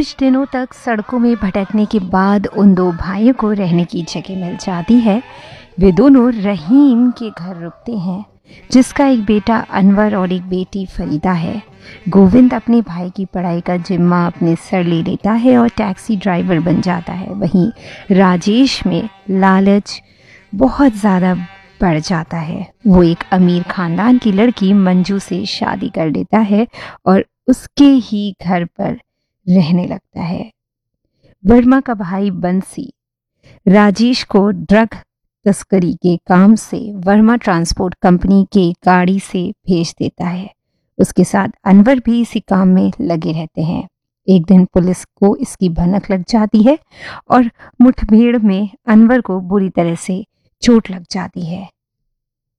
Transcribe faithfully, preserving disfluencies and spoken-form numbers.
कुछ दिनों तक सड़कों में भटकने के बाद उन दो भाइयों को रहने की जगह मिल जाती है। वे दोनों रहीम के घर रुकते हैं, जिसका एक बेटा अनवर और एक बेटी फरीदा है। गोविंद अपने भाई की पढ़ाई का जिम्मा अपने सर ले लेता है और टैक्सी ड्राइवर बन जाता है। वहीं राजेश में लालच बहुत ज़्यादा बढ़ जाता है। वो एक अमीर खानदान की लड़की मंजू से शादी कर लेता है और उसके ही घर पर रहने लगता है। वर्मा का भाई बंसी राजेश को ड्रग तस्करी के काम से वर्मा ट्रांसपोर्ट कंपनी के गाड़ी से भेज देता है। उसके साथ अनवर भी इसी काम में लगे रहते हैं। एक दिन पुलिस को इसकी भनक लग जाती है और मुठभेड़ में अनवर को बुरी तरह से चोट लग जाती है।